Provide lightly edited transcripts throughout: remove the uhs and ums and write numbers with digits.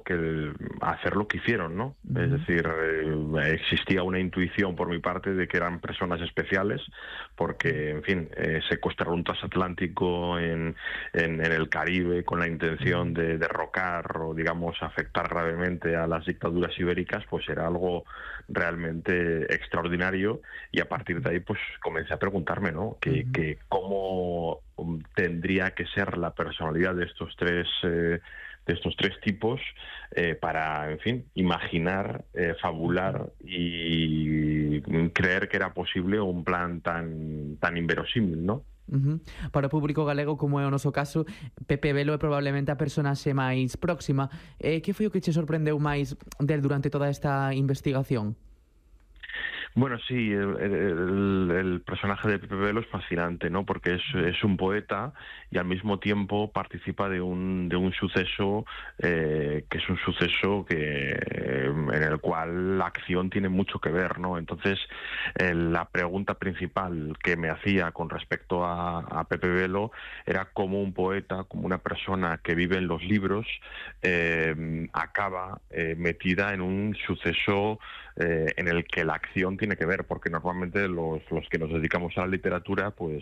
hacer lo que hicieron, ¿no? Es decir, existía una intuición por mi parte de que eran personas especiales, porque, en fin, secuestrar un transatlántico en el Caribe con la intención de derrocar o, digamos, afectar gravemente a las dictaduras ibéricas, pues era algo realmente extraordinario, y a partir de ahí pues comencé a preguntarme, ¿no? Que cómo tendría que ser la personalidad de estos tres tipos para, en fin, imaginar, fabular y creer que era posible un plan tan inverosímil, ¿no? Para o público galego, como é o noso caso, Pepe Velo é probablemente a personaxe máis próxima. Que foi o que che sorprendeu máis del durante toda esta investigación? Bueno, sí, el personaje de Pepe Velo es fascinante, ¿no? Porque es un poeta y al mismo tiempo participa de un suceso que es un suceso en el cual la acción tiene mucho que ver, ¿no? Entonces, la pregunta principal que me hacía con respecto a Pepe Velo era cómo un poeta, como una persona que vive en los libros, acaba metida en un suceso en el que la acción tiene que ver, porque normalmente los que nos dedicamos a la literatura, pues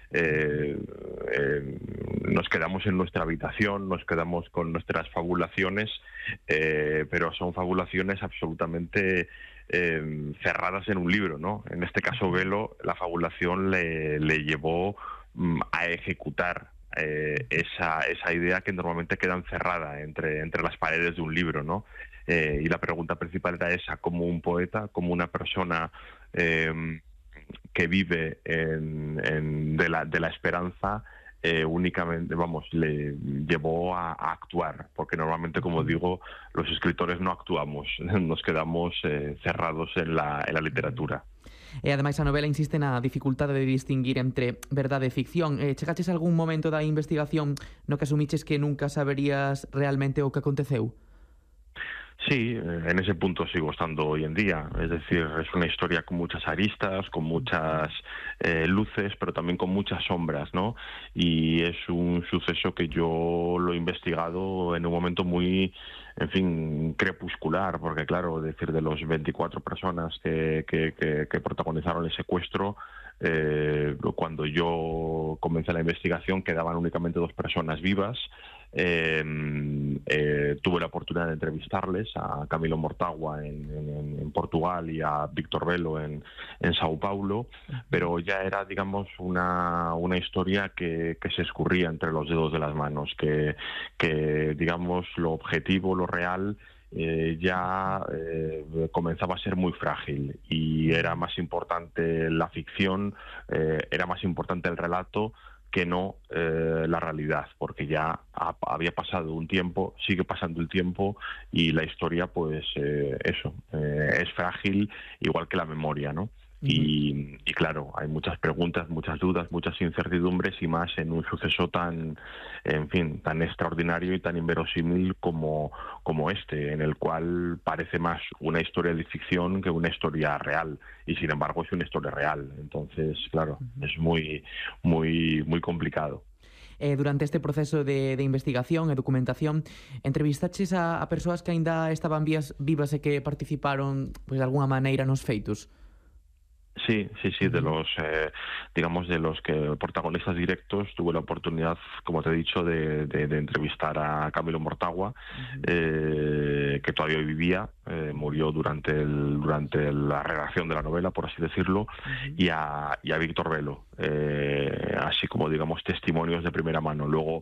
nos quedamos en nuestra habitación, nos quedamos con nuestras fabulaciones, pero son fabulaciones absolutamente cerradas en un libro, ¿no? En este caso, Velo, la fabulación le llevó a ejecutar esa idea que normalmente queda encerrada entre las paredes de un libro, ¿no? Y la pregunta principal era esa: como un poeta, como una persona que vive de la esperanza, únicamente, vamos, le llevó a actuar, porque normalmente, como digo, los escritores no actuamos, nos quedamos cerrados en la literatura. E ademais a novela insiste na dificultade de distinguir entre verdade e ficción. Chegaches a algún momento da investigación no que asumiches que nunca saberías realmente o que aconteceu? Sí, en ese punto sigo estando hoy en día. Es decir, es una historia con muchas aristas, con muchas luces, pero también con muchas sombras, ¿no? Y es un suceso que yo lo he investigado en un momento muy, en fin, crepuscular, porque claro, es decir, de los 24 personas que protagonizaron el secuestro, cuando yo comencé la investigación quedaban únicamente 2 personas vivas. Tuve la oportunidad de entrevistarles, a Camilo Mortagua en Portugal y a Víctor Velo en Sao Paulo, pero ya era, digamos, una historia que se escurría entre los dedos de las manos, que digamos, lo objetivo, lo real, ya comenzaba a ser muy frágil, y era más importante la ficción, era más importante el relato que no la realidad, porque ya había pasado un tiempo, sigue pasando el tiempo, y la historia, pues es frágil, igual que la memoria, ¿no? Y claro, hay muchas preguntas, muchas dudas, muchas incertidumbres, y más en un suceso tan, en fin, tan extraordinario y tan inverosímil como este, en el cual parece más una historia de ficción que una historia real, y sin embargo es una historia real. Entonces, claro, es muy, muy, muy complicado. Durante este proceso de investigación e documentación, entrevistaches a persoas que aínda estaban vivas e que participaron, pois, de alguna maneira nos feitos? Sí, de los, digamos, de los protagonistas directos, tuve la oportunidad, como te he dicho, de entrevistar a Camilo Mortagua, que todavía vivía, murió durante la redacción de la novela, por así decirlo, y a Víctor Velo, así como, digamos, testimonios de primera mano. Luego,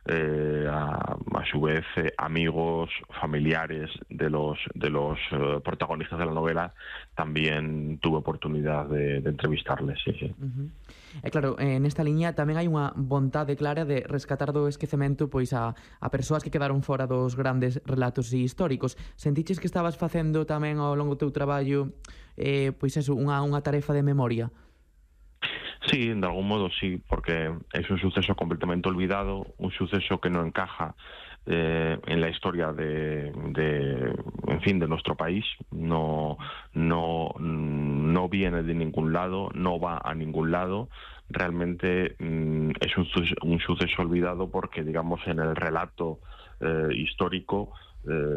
a su vez, amigos, familiares de los protagonistas de la novela, también tuve oportunidad de entrevistarles, sí. Claro, nesta liña tamén hai unha vontade clara de rescatar do esquecemento, pois, a persoas que quedaron fora dos grandes relatos históricos. Sentiches que estabas facendo tamén ao longo do teu traballo, pois eso, unha tarefa de memoria? Sí, de algún modo sí, porque es un suceso completamente olvidado, un suceso que no encaja en la historia en fin, de nuestro país, no viene de ningún lado, no va a ningún lado. Realmente es un suceso olvidado porque, digamos, en el relato histórico